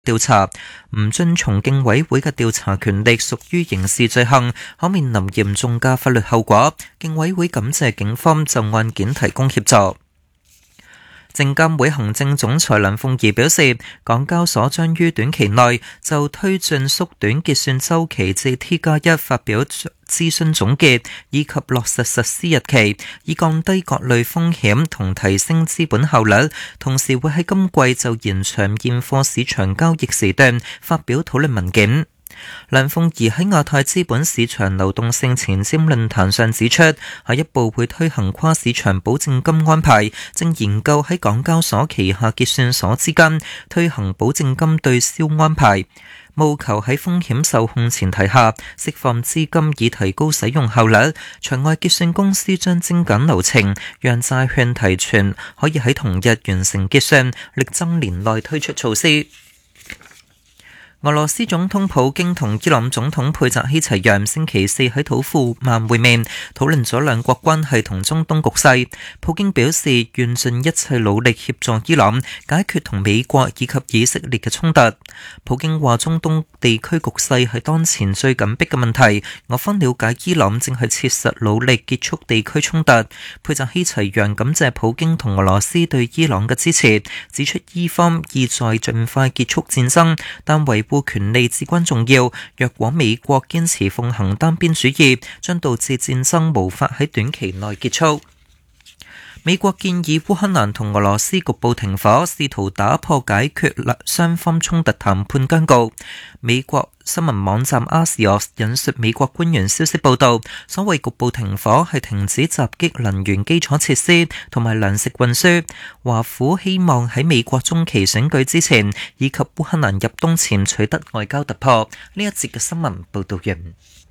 調查，唔遵從競委會嘅調查權力屬於刑事罪行，可面臨嚴重嘅法律後果。競委會感謝警方就案件提供協助。證監會行政總裁梁鳳儀表示，港交所將於短期內就推進縮短結算週期至 T+1 發表諮詢總結，以及落實實施日期，以降低各類風險同提升資本效率。同時會喺今季就延長現貨市場交易時段發表討論文件。梁鳳儀喺亞太資本市場流動性前瞻論壇上指出，下一步會推行跨市場保證金安排，正研究喺港交所旗下結算所之間推行保證金對銷安排，務求喺風險受控前提下釋放資金以提高使用效率。場外結算公司將精簡流程，讓債券提存可以喺同日完成結算，力爭年內推出措施。俄羅斯總統普京同伊朗總統佩澤希齊揚星期四喺土庫曼會面，討論咗兩國關係同中東局勢。普京表示願盡一切努力協助伊朗解決同美國以及以色列嘅衝突。普京話中東地區局勢係當前最緊迫嘅問題，俄方了解伊朗正係切實努力結束地區衝突。佩澤希齊揚感謝普京同俄羅斯對伊朗嘅支持，指出伊方意在盡快結束戰爭，但維護權利至關重要。若果美國堅持奉行單邊主義，將導致戰爭無法喺短期內結束。美國建議烏克蘭同俄羅斯局部停火，試圖打破解決雙方衝突談判僵局。美國新聞網站 Axios 引述美國官員消息報道，所謂局部停火係停止襲擊能源基礎設施同埋糧食運輸。華府希望喺美國中期選舉之前以及烏克蘭入冬前取得外交突破。呢一節嘅新聞報道完。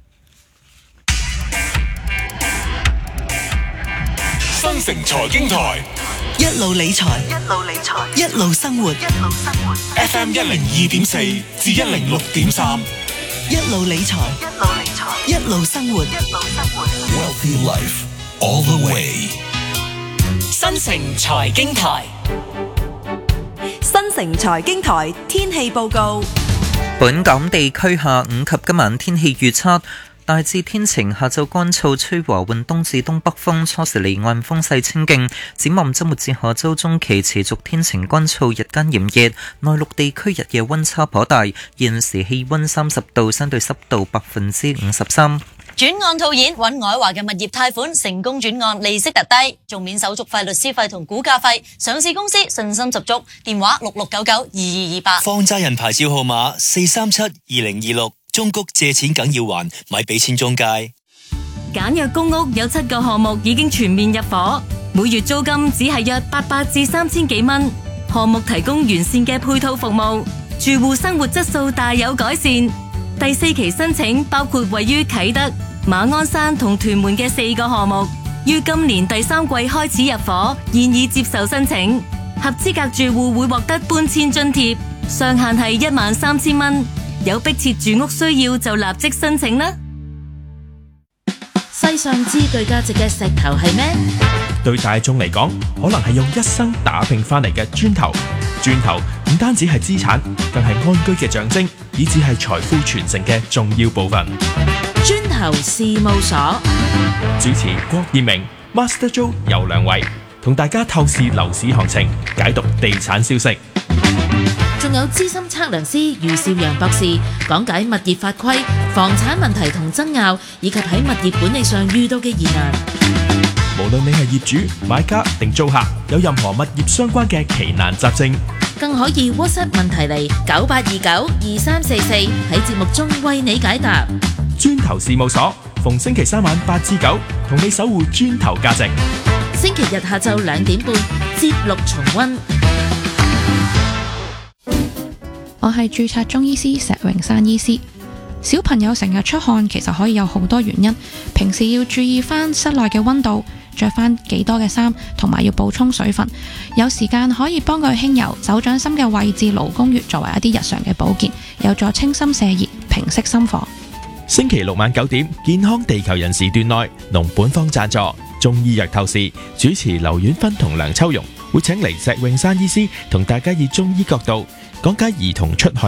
新城財經台， 一路理財，一路生活。 FM 102.4至106.3， 一路理財，一路生活。 Wealthy Life all the way。 新城財經台， 新城財經台天氣報告。 本港地區下午及今晚天氣預測。大致天晴，下晝乾燥，吹和緩東至東北風，初時離岸風勢清勁。展望週末至下週中期持續天晴乾燥，日間炎熱，內陸地區日夜溫差頗大。現時氣溫30度，相對濕度53%。 轉案套現揾愛華嘅物業貸款成功轉案，利息特低，仲免手續費、律師費同估價費。上市公司信心十足，電話66992228。 放債人牌照號碼4372026。中谷借錢梗要還，咪俾錢中介。 簡約公屋有7個項目已經全面入伙，每月租金只係約800至3000幾蚊。項目提供完善嘅配套服務，住戶生活質素大有改善。第4期申請包括位於啟德、馬鞍山同屯門嘅4個項目，於今年第3季開始入伙，現已接受申請。合資格住戶會獲得搬遷津貼，上限係13000蚊。有迫切住屋需要就立即申請啦。 世上最具價值嘅石頭係咩？ 對大眾嚟講，可能係用一生打拼翻嚟嘅磚頭。磚頭唔單止係資產，更係安居嘅象徵，以至係財富傳承嘅重要部分。 磚頭事務所主持郭燕明、Master Joe 有兩位，同大家透視樓市行情，解讀地產消息。 仲有資深測量師余少陽博士講解物業法規、房產問題同爭拗，以及喺物業管理上遇到嘅疑難。 無論你係業主、買家定租客，有任何物業相關嘅奇難雜症， 更可以 WhatsApp 問題嚟98292344，喺節目中為你解答。 磚頭事務所逢星期3晚8至9，同你守護磚頭價值。 星期日下晝2點半，節錄重溫。 我係註冊中醫師石榮山醫師。小朋友成日出汗，其實可以有好多原因。平時要注意翻室內嘅溫度，着翻幾多嘅衫，同埋要補充水分。有時間可以幫佢輕揉手掌心嘅位置勞宮穴，作為一啲日常嘅保健，有助清心瀉熱、平息心火。 星期6晚9點，健康地球人時段內，農本方贊助中醫藥透視，主持劉婉芬同梁秋容會請嚟石榮山醫師同大家以中醫角度講解兒童出汗